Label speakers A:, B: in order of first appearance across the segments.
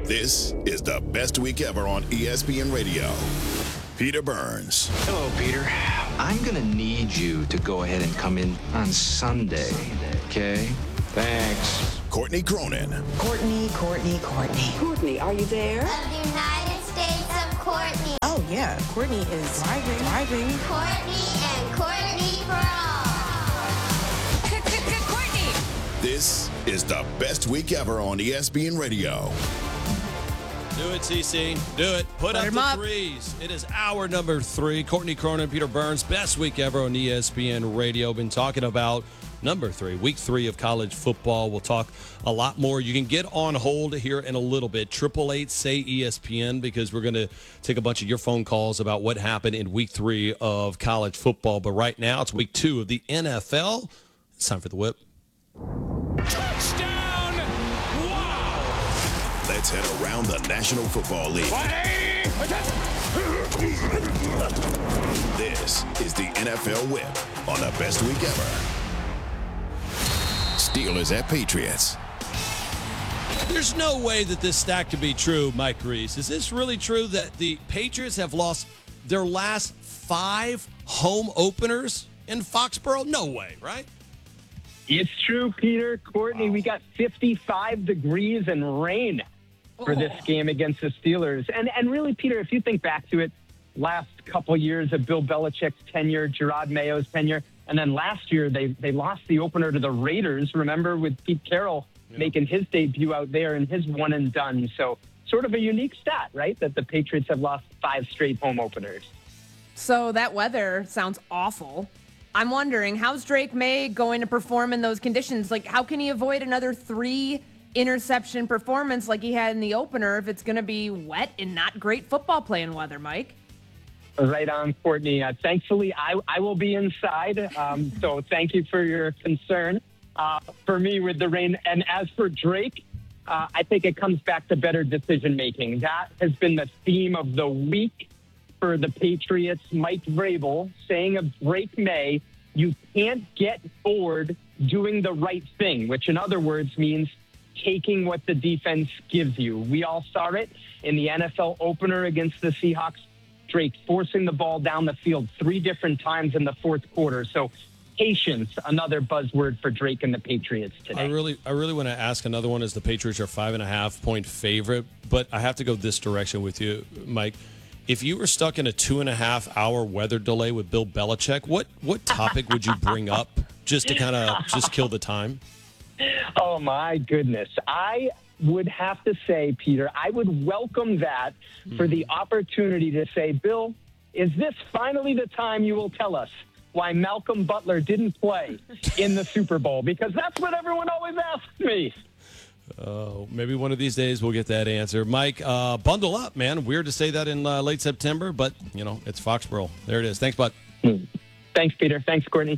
A: This is the best week ever on ESPN Radio. Peter Burns.
B: Hello, Peter. I'm going to need you to go ahead and come in on Sunday, okay? Thanks.
A: Courtney Cronin.
C: Courtney.
D: Courtney, are you there?
E: Of the United States of Courtney.
C: Oh, yeah. Courtney is driving.
E: Courtney and Courtney for all.
D: Courtney!
A: This is the best week ever on ESPN Radio.
F: Do it, CC. Do it. Put up the threes. It is hour number 3. Courtney Cronin, Peter Burns, best week ever on ESPN Radio. Been talking about number 3, week 3 of college football. We'll talk a lot more. You can get on hold here in a little bit. 888-SAY-ESPN, because we're going to take a bunch of your phone calls about what happened in week 3 of college football. But right now, it's week 2 of the NFL. It's time for the whip.
G: Touchdown! Wow!
A: Let's head around the National Football League. This is the NFL Whip on the best week ever. Steelers at Patriots.
F: There's no way that this stat could be true, Mike Reese. Is this really true that the Patriots have lost their last 5 home openers in Foxborough? No way, right?
H: It's true, Peter. Courtney, we got 55 degrees and rain for this game against the Steelers. And really, Peter, if you think back to it, last couple years of Bill Belichick's tenure, Gerard Mayo's tenure, and then last year they lost the opener to the Raiders, remember, with Pete Carroll making his debut out there and his one and done. So sort of a unique stat, right, that the Patriots have lost 5 straight home openers.
I: So that weather sounds awful. I'm wondering, how's Drake May going to perform in those conditions? Like, how can he avoid another 3 interception performance like he had in the opener if it's going to be wet and not great football playing weather, Mike?
H: Right on, Courtney. Thankfully, I will be inside, so thank you for your concern for me with the rain. And as for Drake, I think it comes back to better decision-making. That has been the theme of the week for the Patriots. Mike Vrabel saying of Drake May, you can't get bored doing the right thing, which in other words means taking what the defense gives you. We all saw it in the NFL opener against the Seahawks. Drake forcing the ball down the field 3 different times in the fourth quarter. So patience, another buzzword for Drake and the Patriots today.
F: I really want to ask another one, as the Patriots are 5.5-point favorite, but I have to go this direction with you, Mike. If you were stuck in a 2.5-hour weather delay with Bill Belichick, what topic would you bring up just to kind of just kill the time?
H: Oh, my goodness. I would have to say, Peter, I would welcome that for the opportunity to say, Bill, is this finally the time you will tell us why Malcolm Butler didn't play in the Super Bowl? Because that's what everyone always asks me.
F: Oh, maybe one of these days we'll get that answer. Mike, bundle up, man. Weird to say that in late September, but, it's Foxborough. There it is. Thanks, bud.
H: Thanks, Peter. Thanks, Courtney.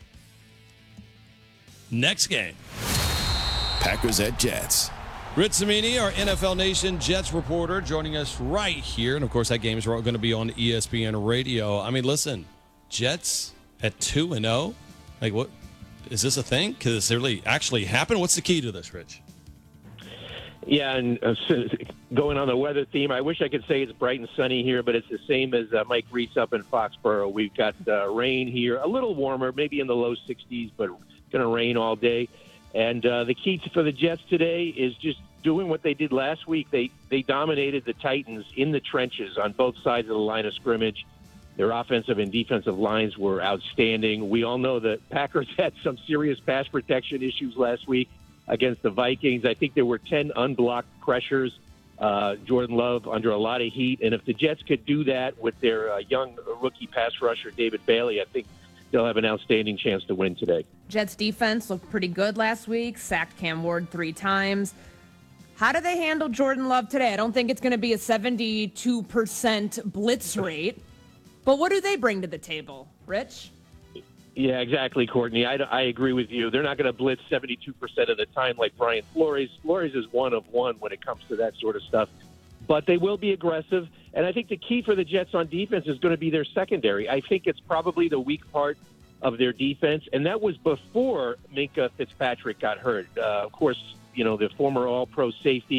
F: Next game.
A: Packers at Jets.
F: Rich Cimini, our NFL Nation Jets reporter, joining us right here. And, of course, that game is going to be on ESPN Radio. I mean, listen, Jets at 2-0? Like, what? Is this a thing? Could this really actually happen? What's the key to this, Rich?
J: Yeah, and going on the weather theme, I wish I could say it's bright and sunny here, but it's the same as Mike Reese up in Foxborough. We've got rain here, a little warmer, maybe in the low 60s, but it's going to rain all day. And the key for the Jets today is just doing what they did last week. They dominated the Titans in the trenches on both sides of the line of scrimmage. Their offensive and defensive lines were outstanding. We all know that Packers had some serious pass protection issues last week against the Vikings. I think there were 10 unblocked pressures. Jordan Love under a lot of heat. And if the Jets could do that with their young rookie pass rusher, David Bailey, I think they'll have an outstanding chance to win today.
I: Jets defense looked pretty good last week, sacked Cam Ward 3 times. How do they handle Jordan Love today? I don't think it's going to be a 72% blitz rate. But what do they bring to the table, Rich?
J: Yeah, exactly, Courtney. I agree with you. They're not going to blitz 72% of the time like Brian Flores. Flores is one of one when it comes to that sort of stuff. But they will be aggressive. And I think the key for the Jets on defense is going to be their secondary. I think it's probably the weak part of their defense. And that was before Minkah Fitzpatrick got hurt. Of course, the former All-Pro safety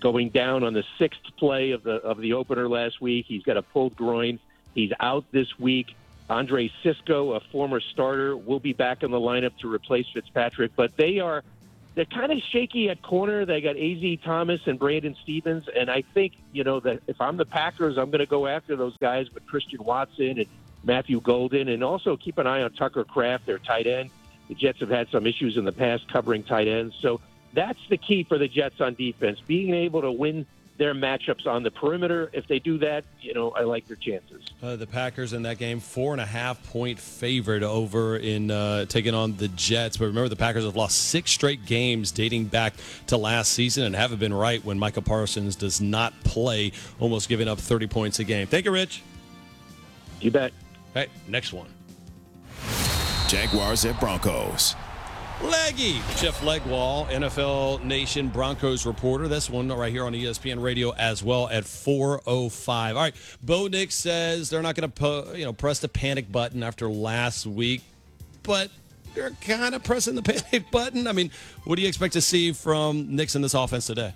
J: going down on the 6th play of the opener last week. He's got a pulled groin. He's out this week. Andre Cisco, a former starter, will be back in the lineup to replace Fitzpatrick. But they're kind of shaky at corner. They got A.Z. Thomas and Brandon Stevens. And I think, that if I'm the Packers, I'm going to go after those guys with Christian Watson and Matthew Golden. And also keep an eye on Tucker Kraft, their tight end. The Jets have had some issues in the past covering tight ends. So that's the key for the Jets on defense, being able to win their matchups on the perimeter. If they do that, I like their chances.
F: The Packers in that game, 4.5-point favorite over in taking on the Jets. But remember, the Packers have lost 6 straight games dating back to last season and haven't been right when Micah Parsons does not play, almost giving up 30 points a game. Thank you, Rich.
J: You bet.
F: Hey, next one.
A: Jaguars at Broncos.
F: Leggy, Jeff Legwall, NFL Nation Broncos reporter. This one right here on ESPN Radio as well at 4:05. All right, Bo Nix says they're not going to press the panic button after last week, but they're kind of pressing the panic button. I mean, what do you expect to see from Nix in this offense today?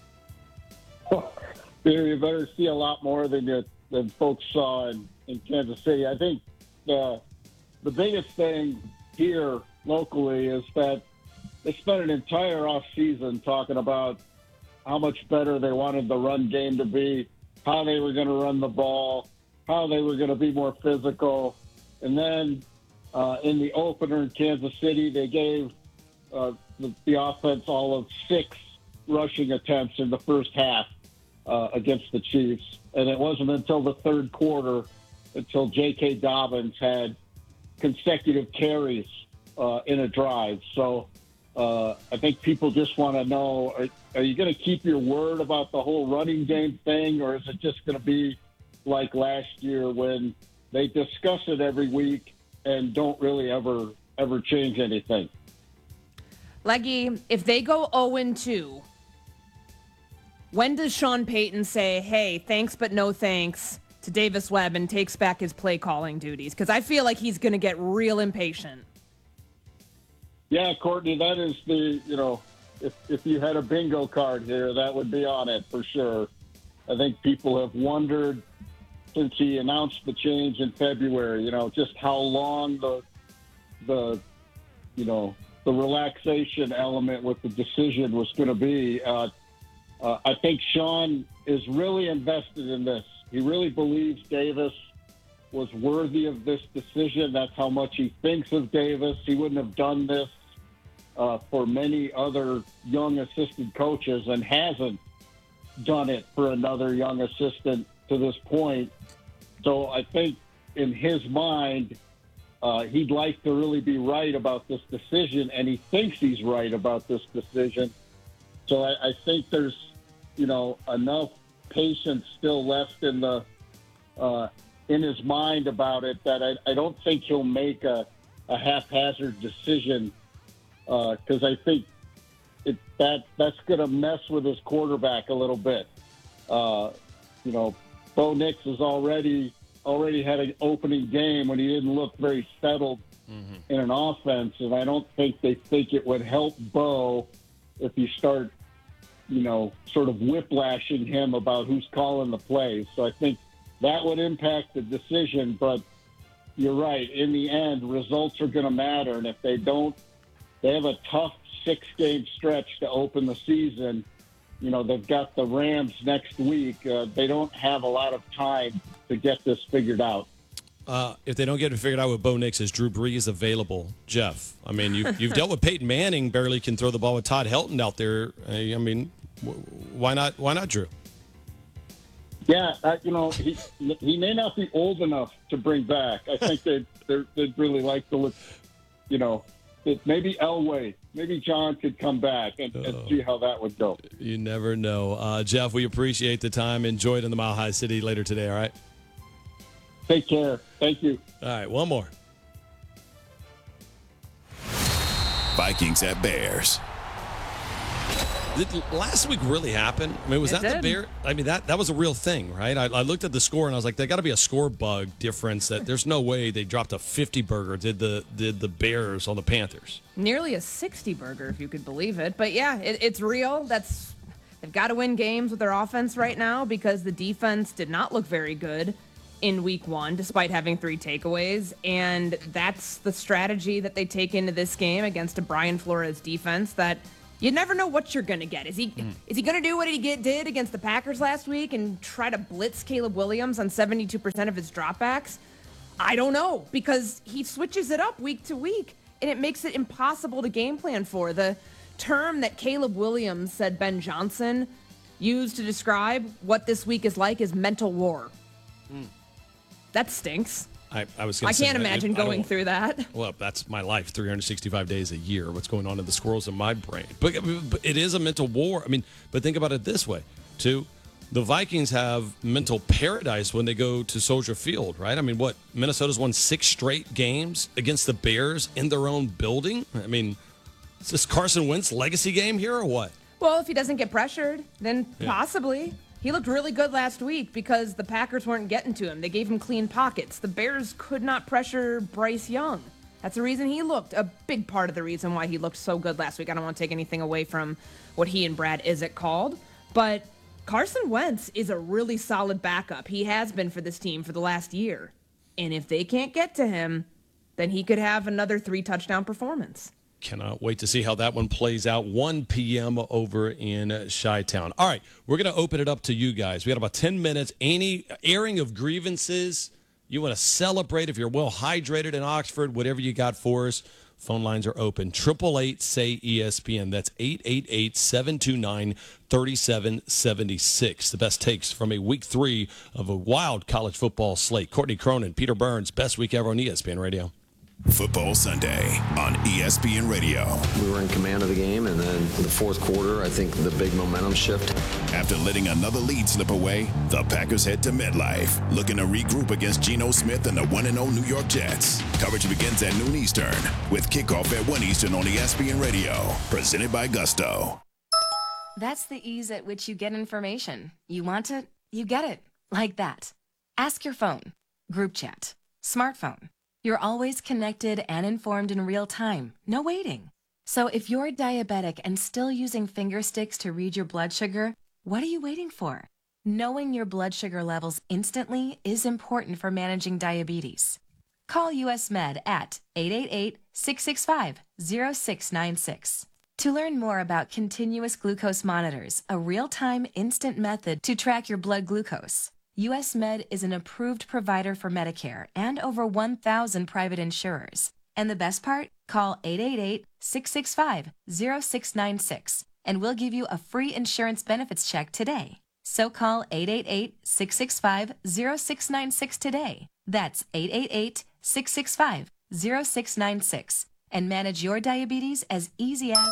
K: You better see a lot more than folks saw in Kansas City. I think the biggest thing here locally is that they spent an entire offseason talking about how much better they wanted the run game to be, how they were going to run the ball, how they were going to be more physical. And then in the opener in Kansas City, they gave the offense all of 6 rushing attempts in the first half against the Chiefs. And it wasn't until the third quarter until J.K. Dobbins had consecutive carries in a drive. So I think people just want to know, are you going to keep your word about the whole running game thing, or is it just going to be like last year when they discuss it every week and don't really ever change anything?
I: Leggy, if they go 0-2, when does Sean Payton say, hey, thanks but no thanks to Davis Webb and takes back his play calling duties? Because I feel like he's going to get real impatient.
K: Yeah, Courtney, that is if you had a bingo card here, that would be on it for sure. I think people have wondered since he announced the change in February, just how long the relaxation element with the decision was going to be. I think Sean is really invested in this. He really believes Davis was worthy of this decision. That's how much he thinks of Davis. He wouldn't have done this for many other young assistant coaches and hasn't done it for another young assistant to this point. So I think in his mind, he'd like to really be right about this decision, and he thinks he's right about this decision. So I think there's, enough patience still left in his mind about it that I don't think he'll make a haphazard decision because I think that's going to mess with his quarterback a little bit. Bo Nix has already had an opening game when he didn't look very settled in an offense, and I don't think they think it would help Bo if you start, sort of whiplashing him about who's calling the plays. So I think that would impact the decision, but you're right. In the end, results are going to matter, and if they don't, they have a tough 6-game stretch to open the season. They've got the Rams next week. They don't have a lot of time to get this figured out.
F: If they don't get it figured out with Bo Nix, is Drew Brees available, Jeff? I mean, you've dealt with Peyton Manning, barely can throw the ball with Todd Helton out there. I mean, why not? Why not Drew?
K: Yeah, he may not be old enough to bring back. I think they'd really like to look, maybe Elway, maybe John could come back and see how that would go.
F: You never know. Jeff, we appreciate the time. Enjoy it in the Mile High City later today, all right?
K: Take care. Thank you.
F: All right, one more.
A: Vikings at Bears.
F: Did last week really happen? I mean, was that the Bear? I mean, that was a real thing, right? I looked at the score and I was like, there got to be a score bug difference that there's no way they dropped a 50 burger. Did the Bears on the Panthers?
I: Nearly a 60 burger, if you could believe it. But yeah, it's real. That's They've got to win games with their offense right now because the defense did not look very good in week 1, despite having 3 takeaways. And that's the strategy that they take into this game against a Brian Flores defense that you never know what you're going to get. Is he going to do what he did against the Packers last week and try to blitz Caleb Williams on 72% of his dropbacks? I don't know, because he switches it up week to week, and it makes it impossible to game plan for. The term that Caleb Williams said Ben Johnson used to describe what this week is like is mental war. That stinks.
F: I
I: can't imagine going through that.
F: Well, that's my life, 365 days a year. What's going on in the squirrels in my brain? But it is a mental war. I mean, but think about it this way, too. The Vikings have mental paradise when they go to Soldier Field, right? I mean, Minnesota's won 6 straight games against the Bears in their own building? I mean, is this Carson Wentz legacy game here or what?
I: Well, if he doesn't get pressured, then possibly. He looked really good last week because the Packers weren't getting to him. They gave him clean pockets. The Bears could not pressure Bryce Young. That's the reason he looked, a big part of the reason why he looked so good last week. I don't want to take anything away from what he and Brad Izzett called, but Carson Wentz is a really solid backup. He has been for this team for the last year. And if they can't get to him, then he could have another 3-touchdown performance.
F: Cannot wait to see how that one plays out. 1 p.m. over in Chi-Town. All right, we're going to open it up to you guys. We got about 10 minutes. Any airing of grievances you want to celebrate, if you're well hydrated in Oxford, whatever you got for us, phone lines are open. 888-SAY-ESPN. That's 888-729-3776. The best takes from a week 3 of a wild college football slate. Courtney Cronin, Peter Burns, best week ever on ESPN Radio.
A: Football Sunday on ESPN Radio.
B: We were in command of the game, and then in the fourth quarter, I think the big momentum shift.
A: After letting another lead slip away, the Packers head to MetLife, looking to regroup against Geno Smith and the 1-0 New York Jets. Coverage begins at noon Eastern, with kickoff at 1 Eastern on ESPN Radio. Presented by Gusto.
L: That's the ease at which you get information. You want it, you get it. Like that. Ask your phone. Group chat. Smartphone. You're always connected and informed in real time. No waiting. So if you're diabetic and still using finger sticks to read your blood sugar, what are you waiting for? Knowing your blood sugar levels instantly is important for managing diabetes. Call US Med at 888-665-0696. To learn more about continuous glucose monitors, a real-time instant method to track your blood glucose. US Med is an approved provider for Medicare and over 1,000 private insurers. And the best part? Call 888-665-0696 and we'll give you a free insurance benefits check today. So call 888-665-0696 today. That's 888-665-0696 and manage your diabetes as easy as...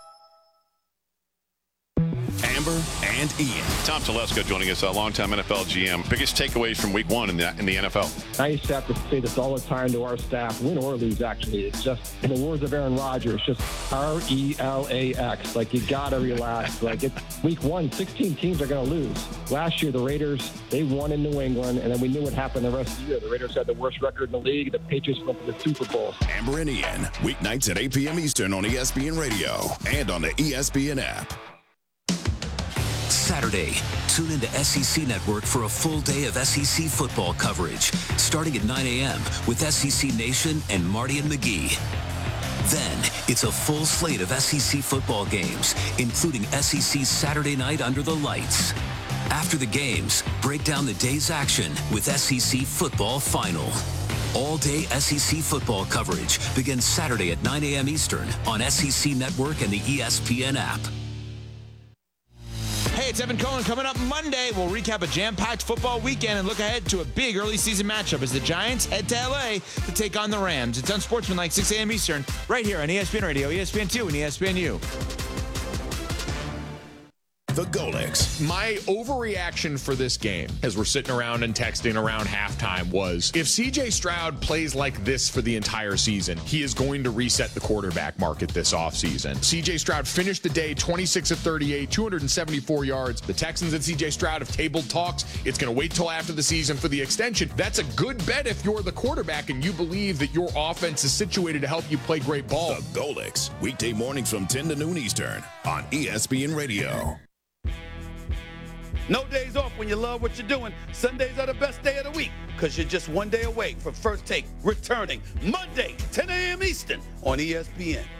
A: Amber and Ian.
M: Tom Telesco joining us, a longtime NFL GM. Biggest takeaways from week 1 in the NFL.
H: I used to have to say this all the time to our staff, win or lose, actually. It's just, in the words of Aaron Rodgers, just RELAX. Like, you got to relax. Like, it's week 1, 16 teams are going to lose. Last year, the Raiders, they won in New England, and then we knew what happened the rest of the year. The Raiders had the worst record in the league. The Patriots went to the Super Bowl.
A: Amber and Ian, weeknights at 8 p.m. Eastern on ESPN Radio and on the ESPN app.
N: Saturday, tune into SEC Network for a full day of SEC football coverage, starting at 9 a.m. with SEC Nation and Marty and McGee. Then, it's a full slate of SEC football games, including SEC Saturday Night Under the Lights. After the games, break down the day's action with SEC Football Final. All-day SEC football coverage begins Saturday at 9 a.m. Eastern on SEC Network and the ESPN app.
O: Hey, it's Evan Cohen. Coming up Monday, we'll recap a jam-packed football weekend and look ahead to a big early season matchup as the Giants head to LA to take on the Rams. It's Unsportsmanlike, 6 a.m. Eastern, right here on ESPN Radio, ESPN2, and ESPNU.
A: The Golix.
P: My overreaction for this game, as we're sitting around and texting around halftime, was if C.J. Stroud plays like this for the entire season, he is going to reset the quarterback market this offseason. C.J. Stroud finished the day 26 of 38, 274 yards. The Texans and C.J. Stroud have tabled talks. It's going to wait till after the season for the extension. That's a good bet if you're the quarterback and you believe that your offense is situated to help you play great ball.
A: The Golix. Weekday mornings from 10 to noon Eastern on ESPN Radio.
Q: No days off when you love what you're doing. Sundays are the best day of the week because you're just one day away from First Take returning Monday, 10 a.m. Eastern on ESPN.